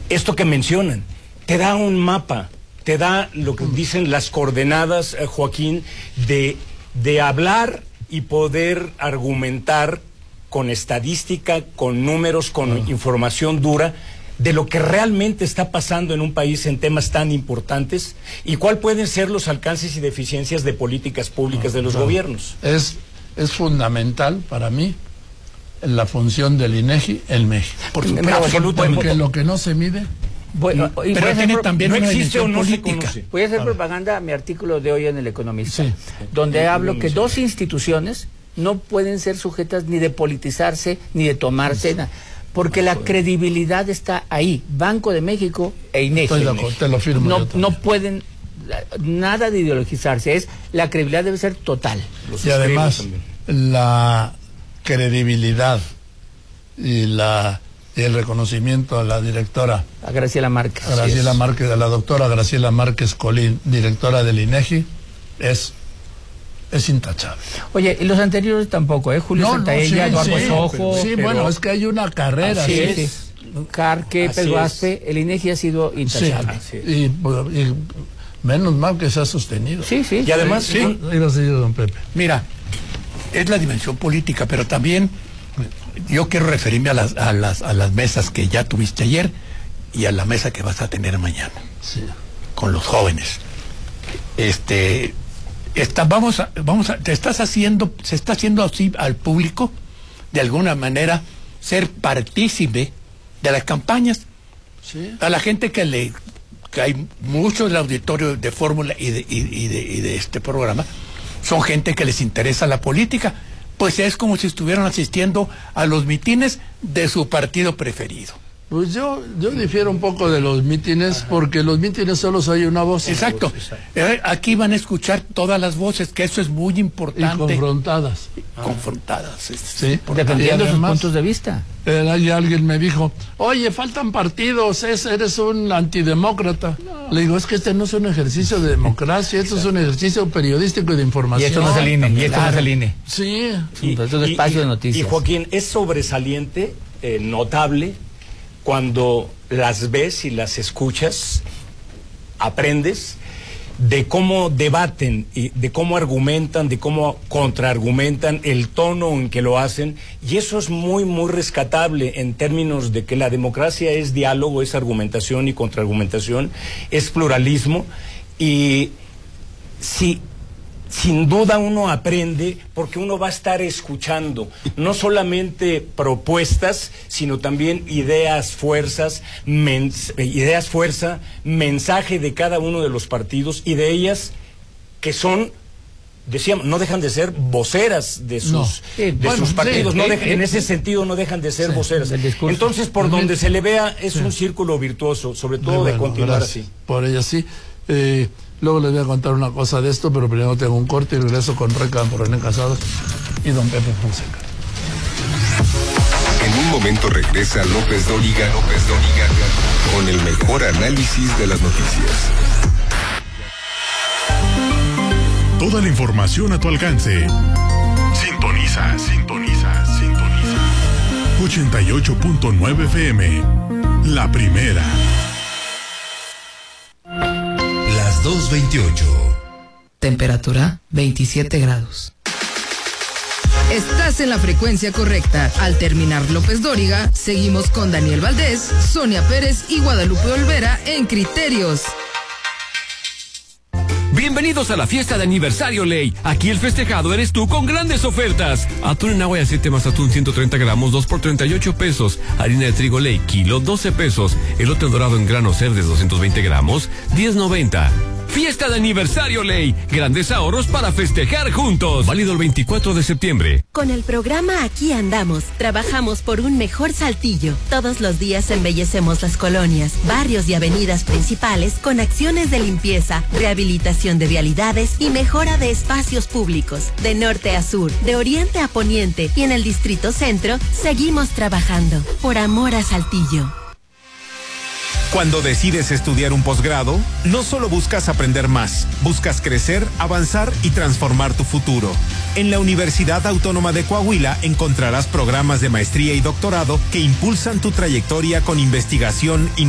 esto que mencionan, te da un mapa, te da lo que dicen las coordenadas, Joaquín, de hablar y poder argumentar con estadística, con números, con información dura, de lo que realmente está pasando en un país en temas tan importantes y cuál pueden ser los alcances y deficiencias de políticas públicas de los gobiernos. Es fundamental para mí la función del INEGI en México. Por supuesto, absolutamente. Porque lo que no se mide... Bueno, pero tiene también no una existe o no se política. conoce. voy a hacer propaganda a mi artículo de hoy en El Economista, Sí. donde hablo que dos instituciones no pueden ser sujetas ni de politizarse ni de tomarse nada, porque la credibilidad está ahí, Banco de México e INEGI. Estoy de acuerdo, te lo firmo. No pueden nada de ideologizarse, la credibilidad debe ser total. Y además, la credibilidad y el reconocimiento a la directora A Graciela Márquez. a la doctora Graciela Márquez Colín, directora del INEGI, es intachable. Oye, y los anteriores tampoco, Julio Santaella, Eduardo Sojo. Sí, bueno, es que hay una carrera. Así ¿sí? es. Carque, Así Pedro es. Aspe, el INEGI ha sido intachable. Sí. Y menos mal que se ha sostenido. Sí. Y además, Sí. Don Pepe. Mira, es la dimensión política, pero también yo quiero referirme a las mesas que ya tuviste ayer y a la mesa que vas a tener mañana. Sí. Con los jóvenes. Se está haciendo así al público, de alguna manera, ser partícipe de las campañas. Sí. A la gente que hay mucho del auditorio de Fórmula y de este programa, son gente que les interesa la política, pues es como si estuvieran asistiendo a los mitines de su partido preferido. Pues yo difiero un poco de los mítines, porque los mítines solo hay una voz. Exacto. Aquí van a escuchar todas las voces, que eso es muy Y importante. confrontadas. Confrontadas. Sí. Dependiendo de sus además, puntos de vista. Ahí alguien me dijo, oye, faltan partidos, eres un antidemócrata. Le digo, es que este no es un ejercicio de democracia, esto es un ejercicio periodístico y de Y información. esto no es el INE, y esto no es el INE. Sí. Entonces, es un espacio de noticias. Y Joaquín, es sobresaliente, notable, cuando las ves y las escuchas, aprendes de cómo debaten, y de cómo argumentan, de cómo contraargumentan, el tono en que lo hacen, y eso es muy, muy rescatable en términos de que la democracia es diálogo, es argumentación y contraargumentación, es pluralismo, y sin duda uno aprende porque uno va a estar escuchando no solamente propuestas, sino también ideas, fuerza, mensaje de cada uno de los partidos y de ellas que son, decíamos, no dejan de ser voceras de sus, sus partidos, en ese sentido no dejan de ser voceras. Entonces, por donde se le vea, es un círculo virtuoso, sobre todo de continuar así. Por ella sí. Luego les voy a contar una cosa de esto, pero primero tengo un corte y regreso con Reca por René Casados y don Pepe Fonseca. En un momento regresa López Dóriga con el mejor análisis de las noticias. Toda la información a tu alcance. Sintoniza. 88.9 FM. La primera. 2:28. Temperatura 27 grados. Estás en la frecuencia correcta. Al terminar López Dóriga, seguimos con Daniel Valdés, Sonia Pérez y Guadalupe Olvera en Criterios. Bienvenidos a la fiesta de aniversario Ley. Aquí el festejado eres tú con grandes ofertas. Atún en agua y aceite más atún 130 gramos, 2 por 38 pesos. Harina de trigo Ley, kilo, 12 pesos. Elote dorado en grano Cerdes, 220 gramos, 10.90. Fiesta de aniversario Ley. Grandes ahorros para festejar juntos. Válido el 24 de septiembre. Con el programa Aquí Andamos, trabajamos por un mejor Saltillo. Todos los días embellecemos las colonias, barrios y avenidas principales con acciones de limpieza, rehabilitación de vialidades y mejora de espacios públicos. De norte a sur, de oriente a poniente y en el Distrito Centro, seguimos trabajando por amor a Saltillo. Cuando decides estudiar un posgrado, no solo buscas aprender más, buscas crecer, avanzar y transformar tu futuro. En la Universidad Autónoma de Coahuila encontrarás programas de maestría y doctorado que impulsan tu trayectoria con investigación y